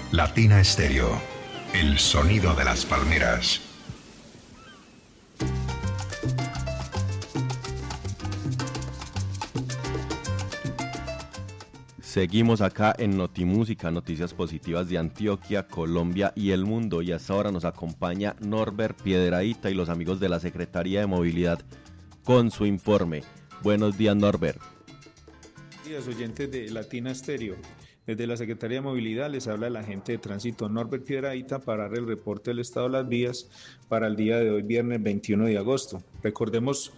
Latina Estéreo, el sonido de las palmeras. Seguimos acá en Notimúsica, noticias positivas de Antioquia, Colombia y el mundo, y hasta ahora nos acompaña Norbert Piedrahita y los amigos de la Secretaría de Movilidad con su informe. Buenos días, Norbert. Buenos días, oyentes de Latina Estéreo. Desde la Secretaría de Movilidad les habla el agente de tránsito Norbert Piedrahita para dar el reporte del estado de las vías para el día de hoy, viernes 21 de agosto. Recordemos: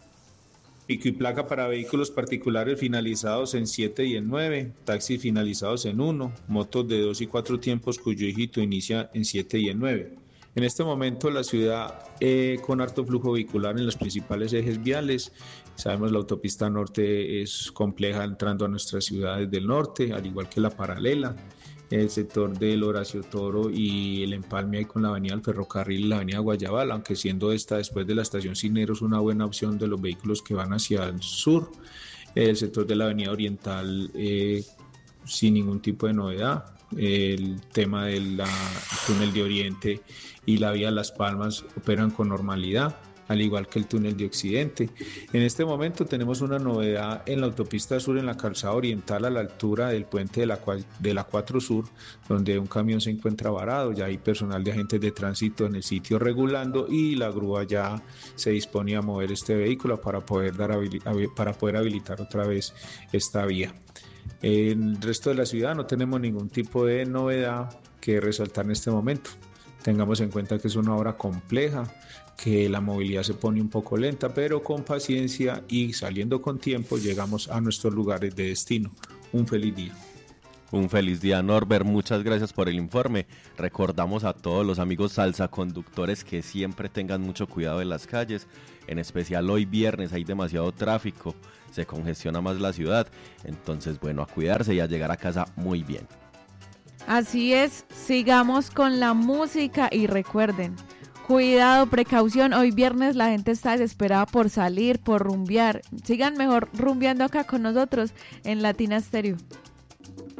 pico y placa para vehículos particulares finalizados en 7 y en 9, taxis finalizados en 1, motos de 2 y 4 tiempos cuyo dígito inicia en 7 y en 9. En este momento la ciudad con harto flujo vehicular en los principales ejes viales. Sabemos la autopista norte es compleja entrando a nuestras ciudades del norte, al igual que la paralela. El sector del Horacio Toro y el empalme ahí con la avenida del Ferrocarril y la avenida Guayabal, aunque siendo esta después de la estación Cineros una buena opción de los vehículos que van hacia el sur. El sector de la avenida Oriental sin ningún tipo de novedad. El tema del túnel de Oriente y la vía Las Palmas operan con normalidad, al igual que el túnel de Occidente. En este momento tenemos una novedad en la autopista sur, en la calzada oriental a la altura del puente de la 4 Sur, donde un camión se encuentra varado. Ya hay personal de agentes de tránsito en el sitio regulando y la grúa ya se dispone a mover este vehículo para poder habilitar otra vez esta vía. En el resto de la ciudad no tenemos ningún tipo de novedad que resaltar en este momento. Tengamos en cuenta que es una obra compleja, que la movilidad se pone un poco lenta, pero con paciencia y saliendo con tiempo llegamos a nuestros lugares de destino. Un feliz día. Un feliz día, Norbert, muchas gracias por el informe. Recordamos a todos los amigos salsaconductores que siempre tengan mucho cuidado en las calles, en especial hoy viernes hay demasiado tráfico, se congestiona más la ciudad, entonces bueno, a cuidarse y a llegar a casa muy bien. Así es, sigamos con la música y recuerden, cuidado, precaución, hoy viernes la gente está desesperada por salir, por rumbear, sigan mejor rumbeando acá con nosotros en Latina Estéreo.